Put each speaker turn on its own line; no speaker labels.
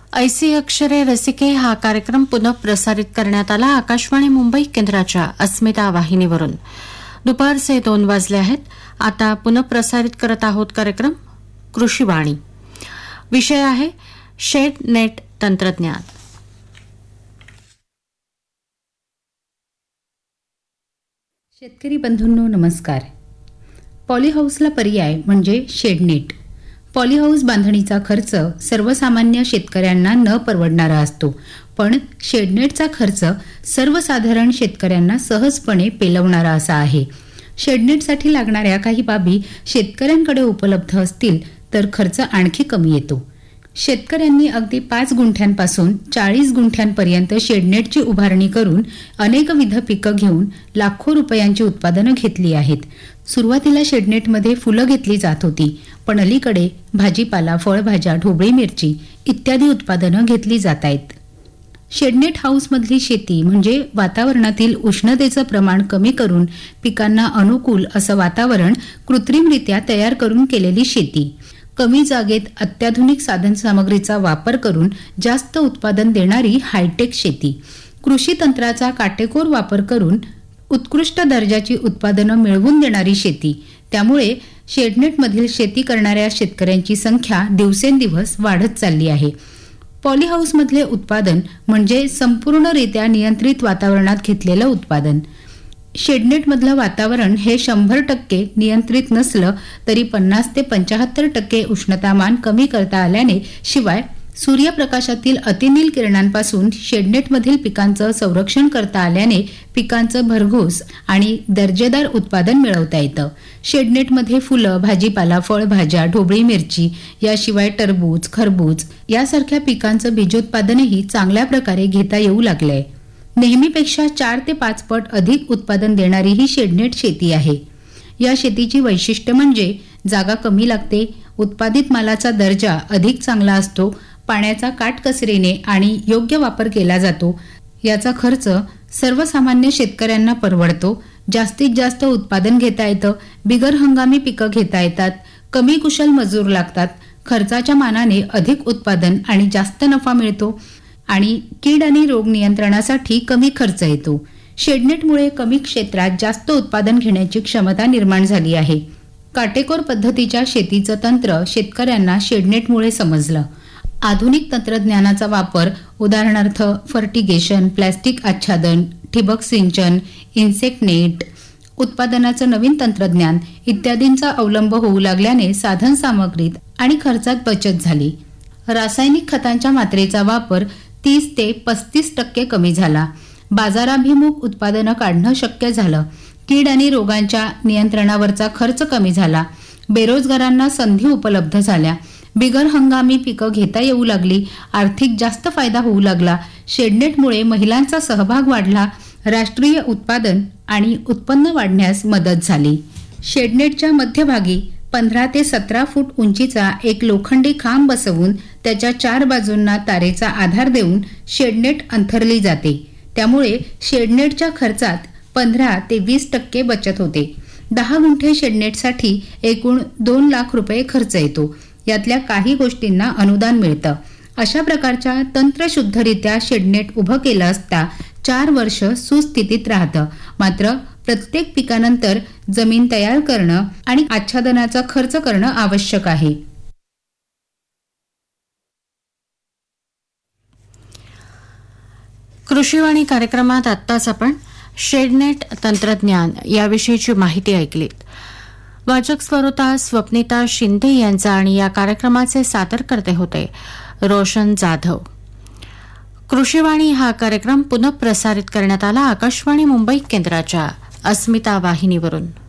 ऐसी अक्षरे रसिके हा कार्यक्रम पुनः प्रसारित करण्यात आला आकाशवाणी मुंबई केंद्राच्या अस्मिता वाहिनीवरून. दुपारचे 2 वाजले आहेत. आता पुनः प्रसारित करत आहोत कार्यक्रम कृषीवाणी. विषय आहे शेड नेट तंत्रज्ञान.
शेतकरी बंधूंनो नमस्कार. पॉलीहाऊसला पर्याय म्हणजे शेडनेट. पॉलीहाऊस बांधणीचा खर्च सर्वसामान्य शेतकऱ्यांना न परवडणारा असतो, पण शेडनेटचा खर्च सर्वसाधारण शेतकऱ्यांना सहजपणे पेलवणारा असा आहे. शेडनेटसाठी लागणाऱ्या काही बाबी शेतकऱ्यांकडे उपलब्ध असतील तर खर्च आणखी कमी येतो. शेतकऱ्यांनी अगदी 5 गुंठ्यांपासून 40 गुंठ्यांपर्यंत शेडनेटची उभारणी करून अनेकविध पिकं घेऊन लाखो रुपयांची उत्पादनं घेतली आहेत. सुरुवातीला शेडनेटमध्ये फुलं घेतली जात होती, पण अलीकडे भाजीपाला, फळभाज्या, ढोबळी मिरची इत्यादी उत्पादनं घेतली जात आहेत. शेडनेट हाऊसमधली शेती म्हणजे वातावरणातील उष्णतेचं प्रमाण कमी करून पिकांना अनुकूल असं वातावरण कृत्रिमरित्या तयार करून केलेली शेती. कमी जागेत अत्याधुनिक साधनसामग्रीचा वापर करून जास्त उत्पादन देणारी हायटेक शेती. कृषी तंत्राचा काटेकोर वापर करून उत्कृष्ट दर्जाची उत्पादनं मिळवून देणारी शेती. त्यामुळे शेडनेटमधील शेती करणाऱ्या शेतकऱ्यांची संख्या दिवसेंदिवस वाढत चालली आहे. पॉलीहाऊसमधले उत्पादन म्हणजे संपूर्णरित्या नियंत्रित वातावरणात घेतलेलं उत्पादन. शेडनेटमधलं वातावरण हे 100% नियंत्रित नसलं तरी 50 ते 75% उष्णतामान कमी करता आल्याने, शिवाय सूर्यप्रकाशातील अतिनील किरणांपासून शेडनेटमधील पिकांचं संरक्षण करता आल्याने पिकांचं भरघोस आणि दर्जेदार उत्पादन मिळवता येतं. शेडनेटमध्ये फुलं, भाजीपाला, फळभाज्या, ढोबळी मिरची याशिवाय टरबूज, खरबूज यासारख्या पिकांचं बीजोत्पादनही चांगल्या प्रकारे घेता येऊ लागलंय. नेहमीपेक्षा 4 ते 5 पट अधिक उत्पादन देणारी ही शेडनेट शेती आहे. या शेतीची वैशिष्ट्य म्हणजे जागा कमी लागते, उत्पादित मालाचा दर्जा अधिक चांगला असतो, पाण्याचा काटकसरीने आणि योग्य वापर केला जातो, याचा खर्च सर्वसामान्य शेतकऱ्यांना परवडतो, जास्तीत जास्त उत्पादन घेता येतं, बिगर हंगामी पिकं घेता येतात, कमी कुशल मजूर लागतात, खर्चाच्या मानाने अधिक उत्पादन आणि जास्त नफा मिळतो आणि कीड आणि रोग नियंत्रणासाठी कमी खर्च येतो. शेडनेटमुळे कमी क्षेत्रात जास्त उत्पादन घेण्याची क्षमता निर्माण झाली आहे. काटेकोर पद्धतीच्या शेतीचं तंत्र शेतकऱ्यांना शेडनेटमुळे समजलं. आधुनिक तंत्रज्ञानाचा वापर, उदाहरणार्थ फर्टिगेशन, प्लॅस्टिक आच्छादन, ठिबक सिंचन, इन्सेक्ट नेट, उत्पादनाचं नवीन तंत्रज्ञान इत्यादींचा अवलंब होऊ लागल्याने साधन सामग्रीत आणि खर्चात बचत झाली. रासायनिक खतांच्या मात्रेचा वापर 30 ते 35% कमी झाला. बाजाराभिमुख उत्पादनं काढणं शक्य झालं. कीड आणि रोगांच्या नियंत्रणावरचा खर्च कमी झाला. बेरोजगारांना संधी उपलब्ध झाल्या. बिगर हंगामी पिकं घेता येऊ लागली. आर्थिक जास्त फायदा होऊ लागला. शेडनेटमुळे महिलांचा सहभाग वाढला. राष्ट्रीय उत्पादन आणि उत्पन्न वाढण्यास मदत झाली. शेडनेटच्या मध्यभागी 15 ते 17 फूट उंचीचा एक लोखंडी खांब बसवून त्याच्या 4 बाजूंना तारेचा आधार देऊन शेडनेट अंथरली जाते. त्यामुळे शेडनेटच्या खर्चात 15 ते 20% बचत होते. 10 गुंठे शेडनेटसाठी एकूण 2 लाख रुपये खर्च येतो. यातल्या काही गोष्टींना अनुदान मिळतं. अशा प्रकारच्या तंत्रशुद्धरित्या शेडनेट उभं केलं असता 4 वर्ष सुस्थितीत राहतं. मात्र प्रत्येक पिकानंतर जमीन तयार करणं आणि आच्छादनाचा खर्च करणं आवश्यक आहे.
कृषीवाणी कार्यक्रमात आत्ताच आपण शेडनेट तंत्रज्ञान याविषयीची माहिती ऐकलीत. वाचक स्वरूता स्वप्निता शिंदे यांचा आणि या कार्यक्रमाचे सादरकर्ते होते रोशन जाधव. कृषीवाणी हा कार्यक्रम पुनः प्रसारित करण्यात आला आकाशवाणी मुंबई केंद्राच्या अस्मिता वाहिनीवरून.